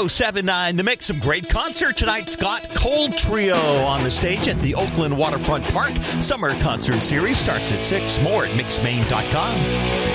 1079 The Mix. Some great concert tonight. Scott Cole Trio on the stage at the Oakland Waterfront Park. Summer concert series starts at 6. More at mixmain.com.